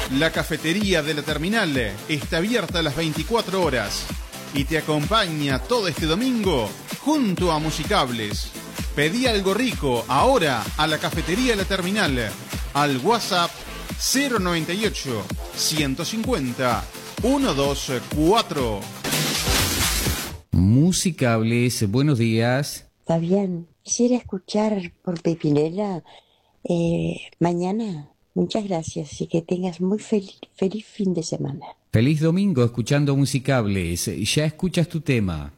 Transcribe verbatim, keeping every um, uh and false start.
La cafetería de la terminal está abierta a las veinticuatro horas y te acompaña todo este domingo junto a Musicables. Pedí algo rico ahora a la cafetería de la terminal al WhatsApp cero noventa y ocho, ciento cincuenta, ciento veinticuatro. Musicables, buenos días. Fabián, quisiera escuchar por Pepinela eh, mañana. Muchas gracias y que tengas muy feliz, feliz fin de semana. Feliz domingo escuchando Musicables. Ya escuchas tu tema.